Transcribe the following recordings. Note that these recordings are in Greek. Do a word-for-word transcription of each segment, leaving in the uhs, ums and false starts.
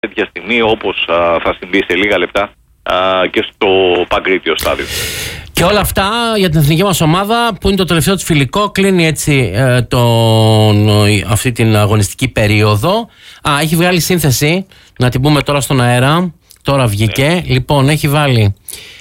τέτοια στιγμή, όπως α, θα συμβεί σε λίγα λεπτά α, και στο Παγκρίτιο στάδιο. Και όλα αυτά για την εθνική μας ομάδα που είναι το τελευταίο της φιλικό, κλείνει έτσι ε, τον, αυτή την αγωνιστική περίοδο. Α, έχει βγάλει σύνθεση, να την πούμε τώρα στον αέρα, τώρα βγήκε. Ναι. Λοιπόν, έχει βάλει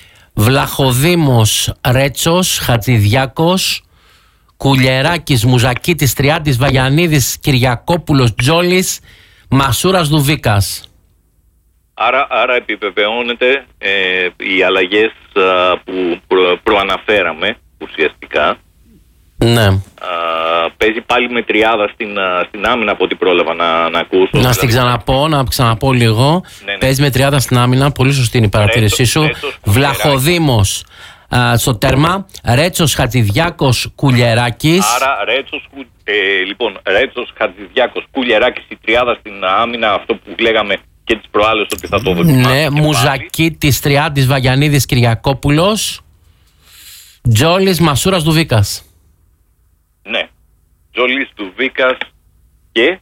Βλαχοδήμος, Ρέτσος, Χατζηδιάκος, Κουλιεράκης, Μουζακίτης, Τριάντης, Βαγιανίδης, Κυριακόπουλος, Τζόλης, Μασούρας, Δουβίκας. Άρα, άρα επιβεβαιώνεται ε, οι αλλαγές α, που προ, προαναφέραμε ουσιαστικά. Ναι. Α, παίζει πάλι με τριάδα στην, α, στην άμυνα από ό,τι πρόλαβα να, να ακούσω. Να δηλαδή, στην ξαναπώ, να ξαναπώ λίγο. Ναι, ναι. Παίζει με τριάδα στην άμυνα, πολύ σωστή είναι η παρατήρησή σου. Ρέτσος, Βλαχοδήμος α, στο τέρμα, Ρέτσος, Χατζηδιάκος, Κουλιεράκης. Άρα Ρέτσος, ε, λοιπόν, Ρέτσος, Χατζηδιάκος, Κουλιεράκης, η τριάδα στην άμυνα, αυτό που λέγαμε και τις προάλλες ότι θα το δοκιμάσουμε. Ναι, Μουζακίτης, Τριάντης, Βαγιανίδης, Κυριακόπουλος, Τζόλης, Μασούρας, Δουβίκας. Ναι, Τζόλης, Δουβίκας και...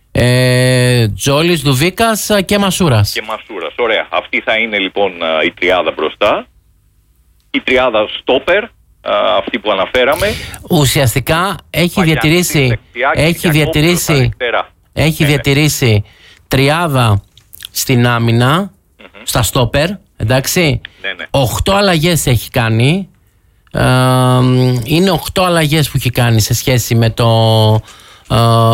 Ε, Τζόλης, Δουβίκας και Μασούρας. Και Μασούρας, ωραία. Αυτή θα είναι λοιπόν η τριάδα μπροστά. Η τριάδα στόπερ, αυτή που αναφέραμε. Ουσιαστικά έχει διατηρήσει, δεξιά, έχει διατηρήσει, έχει ναι, διατηρήσει τριάδα στην άμυνα, mm-hmm. στα στόπερ, εντάξει. Ναι, ναι. Οχτώ αλλαγές έχει κάνει. Ε, είναι οχτώ αλλαγές που έχει κάνει σε σχέση με το ε,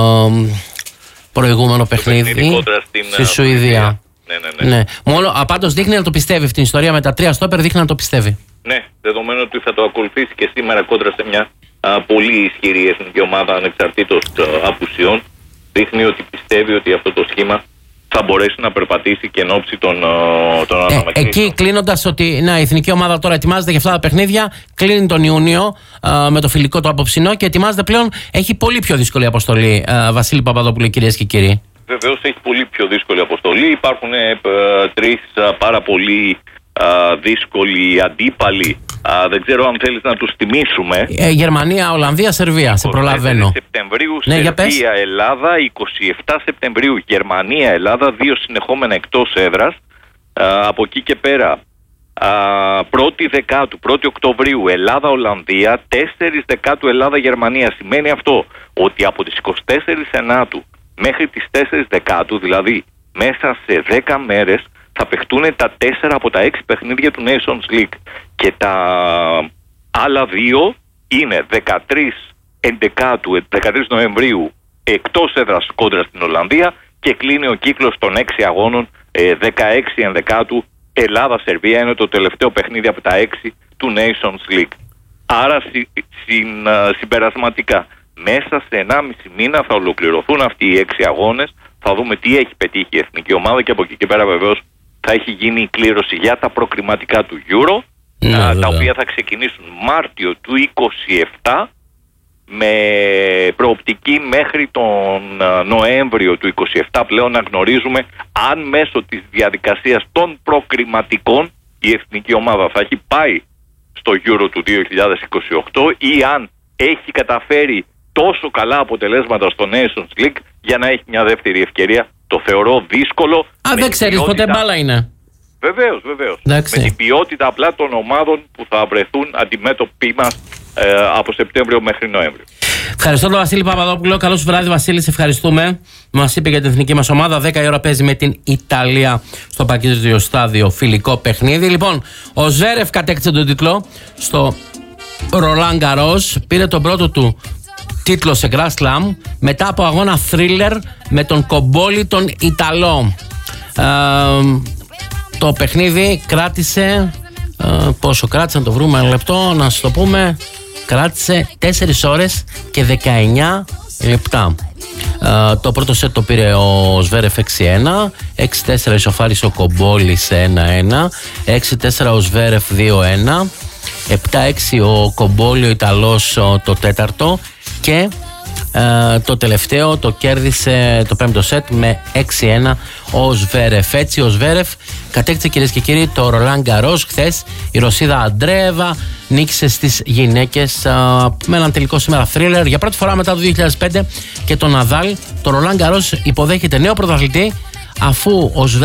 προηγούμενο το παιχνίδι στην, στη Σουηδία. Ναι, ναι, ναι. Ναι. Μόνο, πάντως δείχνει να το πιστεύει αυτή την ιστορία με τα τρία στόπερ, δείχνει να το πιστεύει. Ναι, δεδομένου ότι θα το ακολουθήσει και σήμερα κόντρα σε μια α, πολύ ισχυρή εθνική ομάδα ανεξαρτήτως α, απουσιών, δείχνει ότι πιστεύει ότι αυτό το σχήμα θα μπορέσει να περπατήσει και εν ώψη των, των ε, αναμετρήσεων. Εκεί κλείνοντας ότι να, η εθνική ομάδα τώρα ετοιμάζεται για αυτά τα παιχνίδια, κλείνει τον Ιούνιο α, με το φιλικό το απόψινό και ετοιμάζεται πλέον, έχει πολύ πιο δύσκολη αποστολή, α, Βασίλη Παπαδόπουλε, κυρίες και κύριοι. Βεβαίως έχει πολύ πιο δύσκολη αποστολή. Υπάρχουν ε, τρεις α, πάρα πολύ α, δύσκολοι αντίπαλοι. Α, δεν ξέρω αν θέλεις να τους τιμήσουμε. Ε, Γερμανία, Ολλανδία, Σερβία. Σε προλαβαίνω. Σεπτεμβρίου, ναι, Σερβία, Ελλάδα. είκοσι επτά Σεπτεμβρίου, Γερμανία, Ελλάδα. Δύο συνεχόμενα εκτός έδρας. Α, από εκεί και πέρα, α, πρώτη Δεκάτου, πρώτη Οκτωβρίου, Ελλάδα, Ολλανδία. τέσσερις Δεκάτου, Ελλάδα, Γερμανία. Σημαίνει αυτό ότι από τις είκοσι τέσσερις Ενάτου μέχρι τις τέσσερις Δεκάτου, δηλαδή μέσα σε δέκα μέρες, θα παιχτούν τα τέσσερα από τα έξι παιχνίδια του Nations League. Και τα άλλα δύο είναι δεκατρείς Εντεκάτου, δεκατρείς Νοεμβρίου εκτός έδρας κόντρα στην Ολλανδία και κλείνει ο κύκλος των έξι αγώνων δεκαέξι Ενδεκάτου Ελλάδα-Σερβία. Είναι το τελευταίο παιχνίδι από τα έξι του Nations League. Άρα συ, συν, συμπερασματικά μέσα σε ενάμιση μήνα θα ολοκληρωθούν αυτοί οι έξι αγώνες. Θα δούμε τι έχει πετύχει η εθνική ομάδα και από εκεί και πέρα βεβαίως θα έχει γίνει η κλήρωση για τα προκριματικά του Euro, ναι, α, τα οποία θα ξεκινήσουν Μάρτιο του είκοσι επτά με προοπτική μέχρι τον Νοέμβριο του είκοσι επτά πλέον να γνωρίζουμε αν μέσω της διαδικασίας των προκριματικών η εθνική ομάδα θα έχει πάει στο Euro του δύο χιλιάδες είκοσι οκτώ ή αν έχει καταφέρει τόσο καλά αποτελέσματα στο Nations League για να έχει μια δεύτερη ευκαιρία. Το θεωρώ δύσκολο. Α, δεν ξέρεις, ποιότητα... ποτέ μπάλα είναι. Βεβαίως, βεβαίως. Με την ποιότητα απλά των ομάδων που θα βρεθούν αντιμέτωποι μας ε, από Σεπτέμβριο μέχρι Νοέμβριο. Ευχαριστώ τον Βασίλη Παπαδόπουλο. Καλό σου βράδυ, Βασίλη, σε ευχαριστούμε. Μας είπε για την εθνική μας ομάδα. δέκα η ώρα παίζει με την Ιταλία στο Παγκόσμιο Στάδιο φιλικό παιχνίδι. Λοιπόν, ο Ζβέρεφ κατέκτησε τον τίτλο στο Ρολάν Γκαρός. Πήρε τον πρώτο του τίτλο σε Grand Slam μετά από αγώνα thriller με τον κομπόλι τον Ιταλό. Ε, το παιχνίδι κράτησε ε, πόσο κράτησε, να το βρούμε ένα λεπτό, να σας το πούμε. Κράτησε τέσσερις ώρες και δεκαεννιά λεπτά. Ε, το πρώτο σετ το πήρε ο Ζβέρεφ έξι ένα, έξι τέσσερα ισοφάρισε ο Κομπόλι σε ένα ένα, έξι τέσσερα ο Ζβέρεφ δύο ένα, επτά έξι ο Κομπόλι ο Ιταλός το τέταρτο και ε, το τελευταίο το κέρδισε το πέμπτο σετ με έξι ένα ο Ζβέρεφ. Έτσι ο Ζβέρεφ κατέκτησε, κυρίες και κύριοι, το Ρολάν Γκαρός. Χθες η Ρωσίδα Αντρέεβα νίκησε στις γυναίκες ε, με έναν τελικό σήμερα θρίλερ για πρώτη φορά μετά το δύο χιλιάδες πέντε και τον Ναδάλ. Το Ρολάν Γκαρός υποδέχεται νέο πρωταθλητή αφού ο Σβέρεφ